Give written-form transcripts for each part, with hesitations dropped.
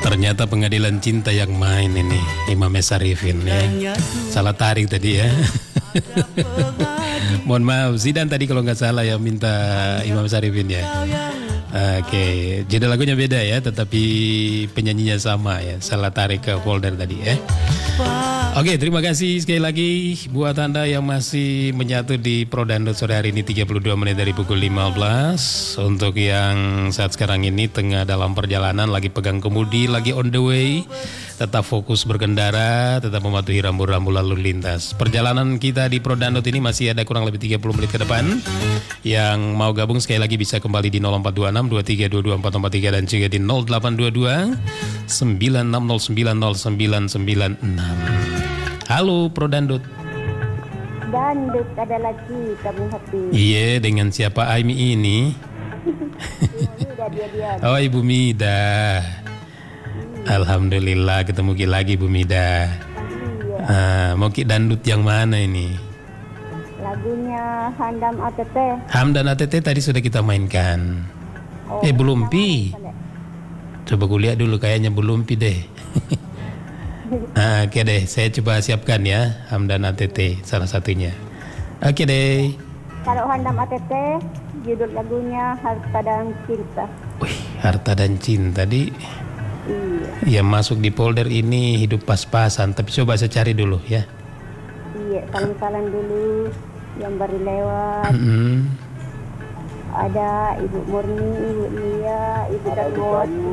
Ternyata pengadilan cinta yang main ini Imam Syarifin ya. Salah tarik tadi ya. Mohon maaf, Zidan tadi kalau nggak salah ya minta Imam Syarifin ya. Oke, jadi lagunya beda ya, tetapi penyanyinya sama ya. Salah tarik ke folder tadi ya. Oke, terima kasih sekali lagi buat Anda yang masih menyatu di Pro Dangdut sore hari ini 32 menit dari pukul 15. Untuk yang saat sekarang ini tengah dalam perjalanan, lagi pegang kemudi, lagi on the way, tetap fokus berkendara, tetap mematuhi rambu-rambu lalu lintas. Perjalanan kita di Pro Dangdut ini masih ada kurang lebih 30 menit ke depan. Yang mau gabung sekali lagi bisa kembali di 0426 2322 443 dan juga di 0822 96090996. Halo Pro Dangdut. Dangdut ada lagi kamu hati. Iya, dengan siapa Aimi ini? Oh, Ibu Mida. Alhamdulillah ketemu lagi Bu Mida. Mau ki dangdut yang mana ini? Lagunya Hamdan ATT. Hamdan ATT tadi sudah kita mainkan. Belum Pi. Coba kulihat dulu, kayaknya belum Pi deh. Oke deh, saya coba siapkan ya Hamdan ATT salah satunya. Oke deh. Kalau Hamdan ATT judul lagunya Harta dan Cinta. Wih, Harta dan Cinta di. Iya. Ya masuk di folder ini hidup pas-pasan. Tapi coba saya cari dulu ya. Iya, salam-salam dulu yang baru lewat. Ada Ibu Murni, Ibu Lia, Ibu Darwati.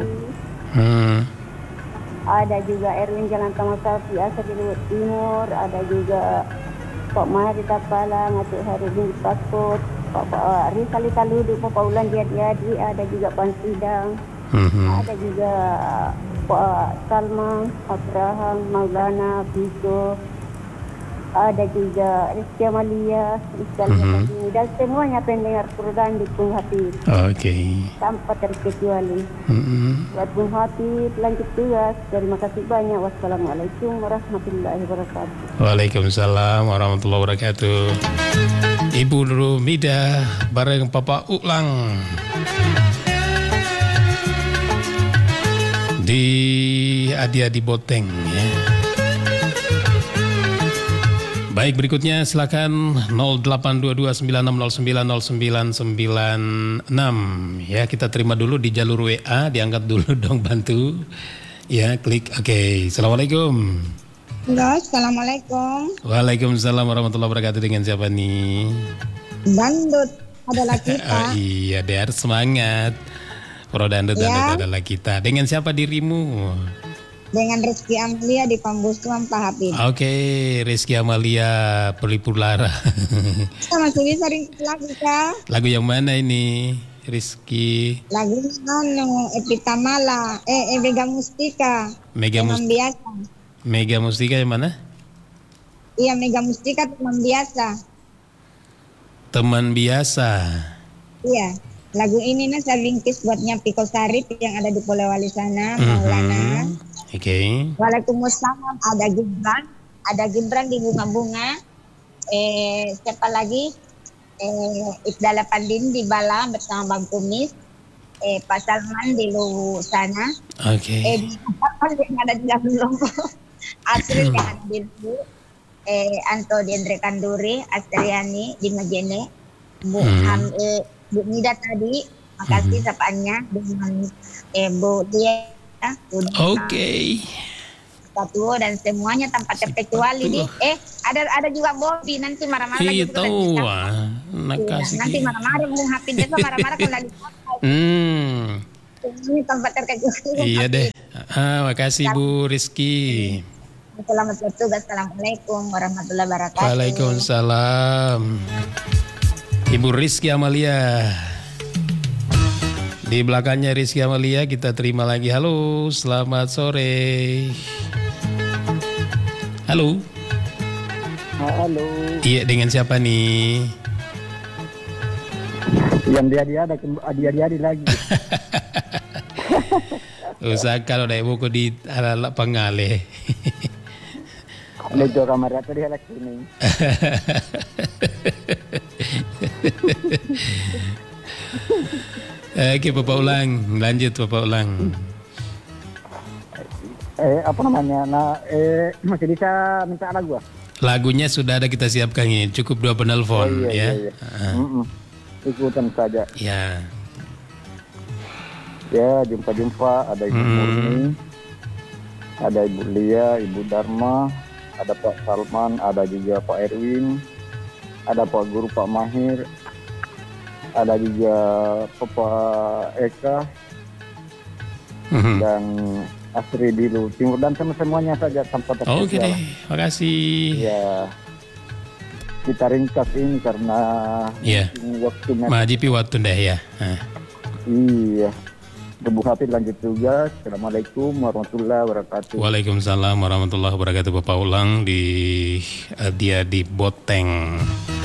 Ada juga Erwin Jalan Taman Sapi Asal di Luhut Timur. Ada juga Pak Mahdi Tapalang, Atuk Harudin Pasport, Pak Rizali Taludu, Pak Ulan Jadi, ada juga Pan Sidang. Ada juga Pak Salman, Abraham, Maulana, Bigo. Ada juga Rizky Amalia, dan semuanya pendengar Pro Dangdut Bung Hafid. Oke. Tanpa terkecuali. Buat Bung Hafid lanjut tugas. Terima kasih banyak. Wassalamualaikum warahmatullahi wabarakatuh. Waalaikumsalam warahmatullahi wabarakatuh. Ibu Rumida bareng Papa Ulang di Adi Boteng ya. Baik, berikutnya silakan 082296090996 ya, kita terima dulu di jalur WA, diangkat dulu dong, bantu ya, klik oke. Assalamualaikum. Halo, assalamualaikum. Waalaikumsalam warahmatullahi wabarakatuh. Dengan siapa nih? Dangdut adalah kita. Iya, Der, semangat. Pro Dangdut adalah kita. Dengan siapa dirimu? Dengan Rizky Amalia di Pambustuan Pak Hafid. Oke, Rizky Amalia Pelipulara. Sama masih sering lagu Kak. Lagu yang mana ini, Rizky? Lagu Epitamala, Mega Mustika. Biasa. Mega Mustika yang mana? Iya, Mega Mustika teman biasa. Teman biasa. Iya. Lagu ini saya ringkis buatnya Piko Sarip yang ada di Polewali sana, Maulana. Oke. Waalaikumsalam. Ada Gibran di Bunga-Bunga. Siapa lagi? Iqdal Pandin di Bala bersama Bang Kumis. Pak Salman di Lu sana. Oke. Yang ada di dalam Asril yang ada di Lu. Anto di Andre Kanduri, Astriani di Majene. Bu Mida tadi, makasih sapaannya dengan Bu Dia. Oke. Satu dan semuanya tanpa terkecuali di. Ada juga Bobby, nanti marah-marah lagi. Nanti marah-marah Bung Hafid, besok marah-marah kalau lagi. Ini tanpa terkecuali. Iya deh. Makasih Bu Rizky. Selamat bertugas. Assalamualaikum warahmatullahi wabarakatuh. Waalaikumsalam. Ibu Rizky Amalia. Di belakangnya Rizky Amalia kita terima lagi. Halo, selamat sore. Halo. Halo. Iya, dengan siapa nih? Yang dia lagi. Usah kalau ada buku di ala pengale. Lejo kamar tadi halak ini. Oke, Bapak ulang. Lanjut Bapak ulang. Apa namanya? Nah, masih bisa minta lagu? Lagunya sudah ada kita siapkan ini. Cukup 2 penelpon ya. Iya. Ikutan saja. Ya. Ya, jumpa-jumpa. Ada Ibu Murni, ada Ibu Lia, Ibu Dharma, ada Pak Salman, ada juga Pak Erwin, ada Pak Guru Pak Mahir, ada juga Pak Eka, dan Asri di Timur, dan semuanya saja tanpa terkecuali. Oke deh, makasih. Ya, kita ringkas ini karena waktunya. Majipi waktu deh ya. Iya. Ibu Hafid lanjut juga. Assalamualaikum warahmatullahi wabarakatuh. Waalaikumsalam warahmatullahi wabarakatuh. Bapak ulang dia di Boteng.